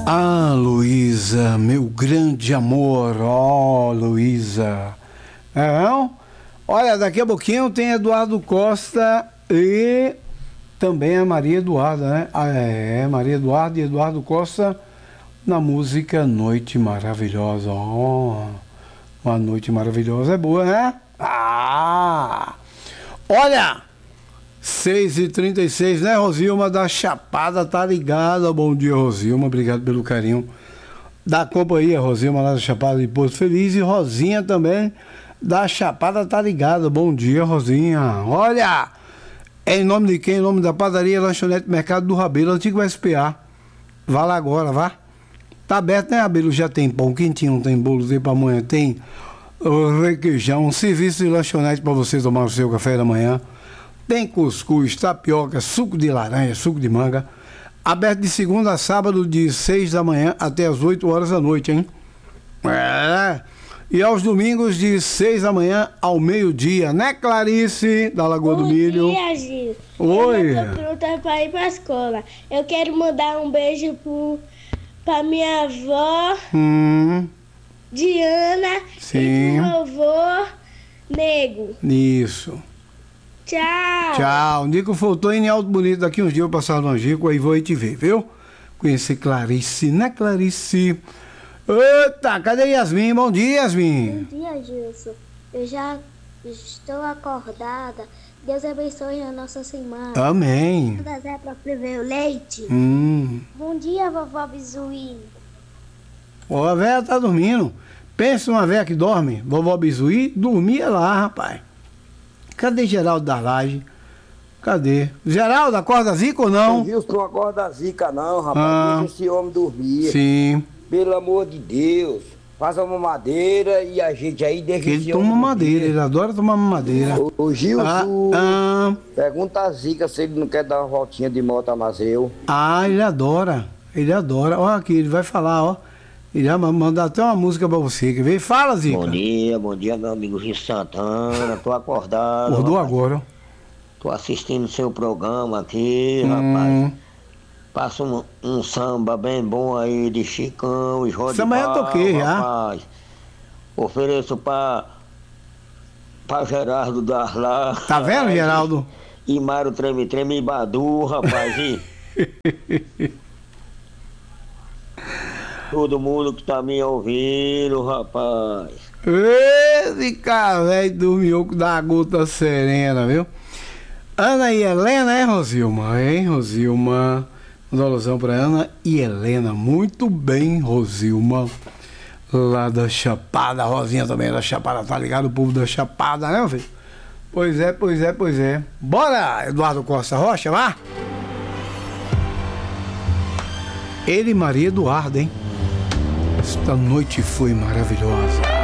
Ah, Luísa, meu grande amor, ó, Luísa. É, não? Olha, daqui a pouquinho tem Eduardo Costa e também a Maria Eduarda, né? Maria Eduarda e Eduardo Costa na música Noite Maravilhosa. Ó, uma noite maravilhosa é boa, né? Olha, 6h36, né, Rosilma da Chapada, tá ligada? Bom dia, Rosilma, obrigado pelo carinho da companhia, Rosilma lá da Chapada de Porto Feliz, e Rosinha também da Chapada, tá ligada? Bom dia, Rosinha. Olha, é em nome de quem? Em nome da padaria Lanchonete Mercado do Rabelo, antigo SPA. Vá lá agora, vá. Tá aberto, né, Rabelo? Já tem pão quentinho, tem bolo, tem pamonha, tem requeijão, serviço de lanchonete para você tomar o seu café da manhã. Tem cuscuz, tapioca, suco de laranja, suco de manga. Aberto de segunda a sábado, de 6 da manhã até as 8 horas da noite, hein? E aos domingos, de 6 da manhã ao meio-dia, né, Clarice, da Lagoa do Milho? Bom dia, Gil. Oi. Eu tô pronta pra ir pra escola. Eu quero mandar um beijo pra minha avó, Diana, Sim. e pro meu avô, Nego. Isso. Tchau. Tchau. Nico faltou em Alto Bonito. Daqui uns dias eu passar no Angico, aí vou aí te ver, viu? Conhecer Clarice, né, Clarice? Eita, cadê Yasmin? Bom dia, Yasmin. Bom dia, Gilson. Eu já estou acordada. Deus abençoe a nossa semana. Amém. Da Zé pra ferver o leite. Bom dia, vovó Bizuí. Ó, a véia tá dormindo. Pensa uma véia que dorme. Vovó Bizuí dormia lá, rapaz. Cadê Geraldo da Laje? Cadê? Geraldo, acorda zica ou não? Wilson, não acorda zica não, rapaz. Deixa esse homem dormir. Sim. Pelo amor de Deus. Faz uma madeira e a gente aí deixa Que esse ele toma homem madeira, dormir. ele adora tomar madeira. Ô Gilson, pergunta a Zica se ele não quer dar uma voltinha de moto a Mazeu. Ele adora. Ele adora. Ó, aqui, ele vai falar, ó. Ele vai mandar até uma música pra você. Quer ver? Fala, Zica. Bom dia, meu amigo Gil Santana. Tô acordado. Acordou rapaz. agora, ó. Tô assistindo seu programa aqui, rapaz. Passa um samba bem bom aí de Chicão e Jorge Samba eu toquei, rapaz. Ofereço pra Gerardo Darlá. Tá vendo, Geraldo? E Mário Treme Treme e Badu, rapaz. E todo mundo que tá me ouvindo, rapaz. Esse cara velho dormiu da gota serena, viu? Ana e Helena, Rosilma? Hein, Rosilma? Um alusão pra Ana e Helena. Muito bem, Rosilma. Lá da Chapada, a Rosinha também da Chapada, tá ligado? O povo da Chapada, né, meu filho? Pois é. Bora, Eduardo Costa Rocha, vá! Ele e Maria Eduarda, hein? Esta noite foi maravilhosa.